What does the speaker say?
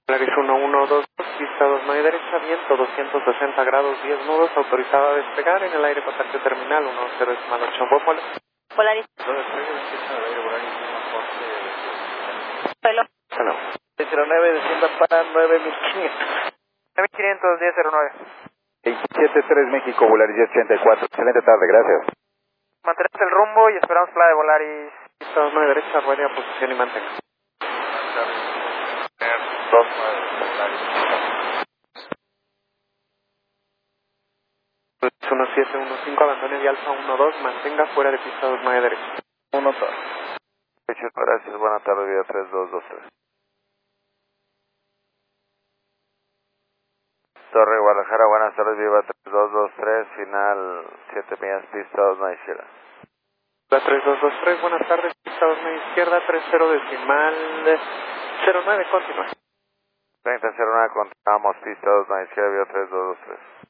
Polaris 1122, pista 29 derecha, viento 260 grados, 10 nudos, autorizada a despegar en el aire contacto terminal 10,8. Bópolo. Polaris. Pelo. Hello. 09, descienda para 9500. 9500, 1009. 73 México, Volaris 84. Excelente tarde, gracias. Mantenemos el rumbo y esperamos la de Volaris. Pista 29 derecha, ruede a posición y mantenga. 1715, abandone de Alfa 12, mantenga fuera de pista 29 derecha. 1 2. Gracias, buena tarde, vía 3223. Torre Guadalajara, buenas tardes, viva 3223, final 7 millas, pista 29 izquierda. La 3223, buenas tardes, pista 29 izquierda, 30 decimal 09, continúa. 3009, continuamos, pista 29 izquierda, vía 3223.